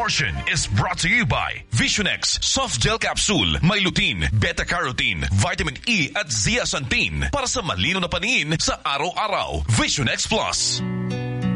portion is brought to you by Visionex Soft Gel Capsule. May lutein, beta-carotene, vitamin E at zeaxanthin para sa malino na paningin sa araw-araw. Visionex Plus.